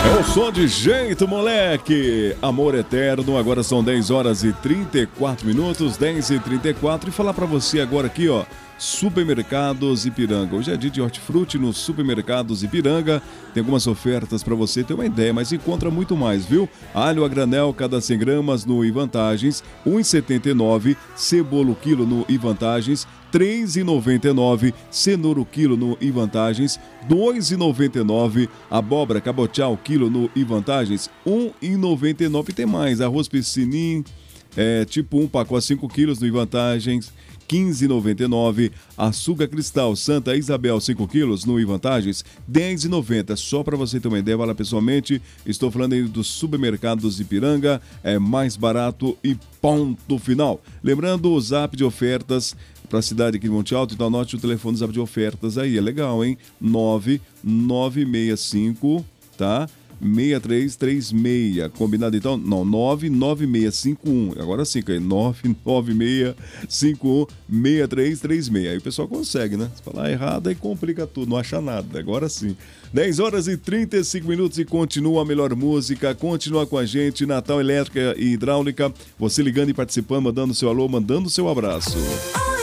É o som de jeito, moleque! Amor eterno, agora são 10 horas e 34 minutos, 10 e 34. E falar pra você agora aqui, ó, Supermercados Ipiranga. Hoje é dia de hortifruti nos Supermercados Ipiranga. Tem algumas ofertas pra você ter uma ideia, mas encontra muito mais, viu? Alho a granel, cada 100 gramas no Ivantagens, R$ 1,79. Cebola o quilo no Ivantagens, R$ 3,99. Cenoura o quilo no Ivantagens, R$ 2,99. Abóbora cabotiá o quilo no Ivantagens, R$ 1,99. E tem mais, arroz piscinim, tipo 1 pacote 5 quilos no Ivantagens, R$ 15,99. Açúcar cristal Santa Isabel 5 quilos no Ivantagens, R$ 10,90. Só para você ter uma ideia, vai lá pessoalmente. Estou falando aí dos Supermercados Ipiranga, é mais barato e ponto final. Lembrando o zap de ofertas para a cidade aqui de Monte Alto, então anote o telefone do zap de ofertas aí, é legal, hein? 9965, tá? 6336, combinado então? Não, 99651, agora sim, 996516336. Aí o pessoal consegue, né? Se falar errado, aí complica tudo, não acha nada, agora sim. 10 horas e 35 minutos e continua a melhor música, continua com a gente, Natal Elétrica e Hidráulica, você ligando e participando, mandando seu alô, mandando seu abraço.